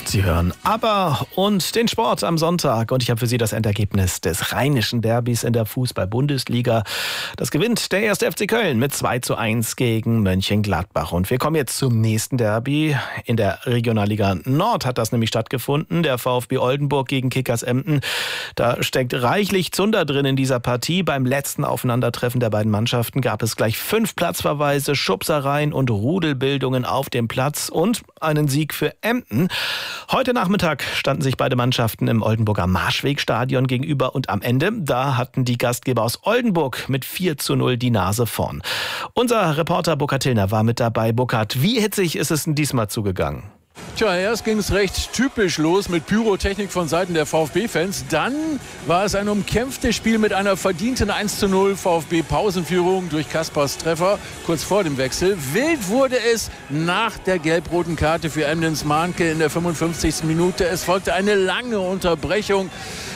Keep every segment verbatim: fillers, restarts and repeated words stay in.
Sie hören ABBA und den Sport am Sonntag. Und ich habe für Sie das Endergebnis des rheinischen Derbys in der Fußball-Bundesliga. Das gewinnt der erste F C Köln mit zwei zu eins gegen Mönchengladbach. Und wir kommen jetzt zum nächsten Derby. In der Regionalliga Nord hat das nämlich stattgefunden. Der VfB Oldenburg gegen Kickers Emden. Da steckt reichlich Zunder drin in dieser Partie. Beim letzten Aufeinandertreffen der beiden Mannschaften gab es gleich fünf Platzverweise, Schubsereien und Rudelbildungen auf dem Platz und einen Sieg für Emden. Heute Nachmittag standen sich beide Mannschaften im Oldenburger Marschwegstadion gegenüber und am Ende, da hatten die Gastgeber aus Oldenburg mit vier zu null die Nase vorn. Unser Reporter Burkhard Tillner war mit dabei. Burkhard, wie hitzig ist es denn diesmal zugegangen? Tja, erst ging es recht typisch los mit Pyrotechnik von Seiten der VfB-Fans. Dann war es ein umkämpftes Spiel mit einer verdienten eins zu null VfB-Pausenführung durch Kaspers Treffer kurz vor dem Wechsel. Wild wurde es nach der gelb-roten Karte für Emdens Mahnke in der fünfundfünfzigsten Minute. Es folgte eine lange Unterbrechung.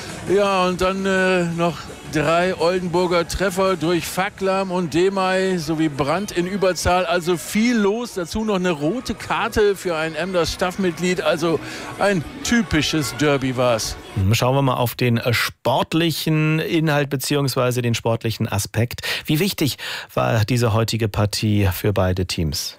Ja, und dann äh, noch drei Oldenburger Treffer durch Faklam und Demay sowie Brandt in Überzahl. Also viel los. Dazu noch eine rote Karte für ein Emders Staffmitglied. Also ein typisches Derby war es. Schauen wir mal auf den sportlichen Inhalt bzw. den sportlichen Aspekt. Wie wichtig war diese heutige Partie für beide Teams?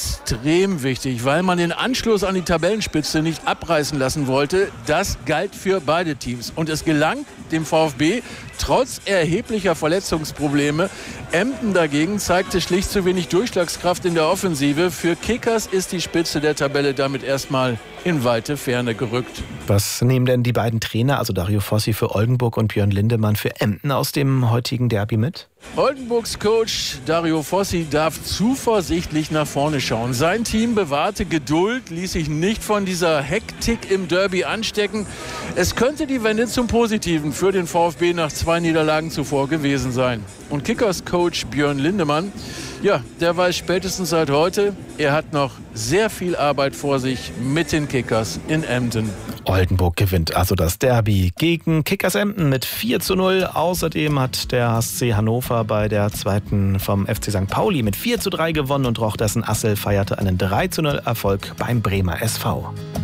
Extrem wichtig, weil man den Anschluss an die Tabellenspitze nicht abreißen lassen wollte. Das galt für beide Teams. Und es gelang dem VfB trotz erheblicher Verletzungsprobleme. Emden dagegen zeigte schlicht zu wenig Durchschlagskraft in der Offensive. Für Kickers ist die Spitze der Tabelle damit erstmal in weite Ferne gerückt. Was nehmen denn die beiden Trainer, also Dario Fossi für Oldenburg und Björn Lindemann für Emden, aus dem heutigen Derby mit? Oldenburgs Coach Dario Fossi darf zuversichtlich nach vorne schauen. Sein Team bewahrte Geduld, ließ sich nicht von dieser Hektik im Derby anstecken. Es könnte die Wende zum Positiven für den VfB nach zwei Niederlagen zuvor gewesen sein. Und Kickers-Coach Björn Lindemann, ja, der weiß spätestens seit heute, er hat noch sehr viel Arbeit vor sich mit den Kickers in Emden. Oldenburg gewinnt also das Derby gegen Kickers Emden mit vier zu null. Außerdem hat der H C Hannover bei der zweiten vom F C Sankt Pauli mit vier zu drei gewonnen und Rochtersen Assel feierte einen drei zu null Erfolg beim Bremer S V.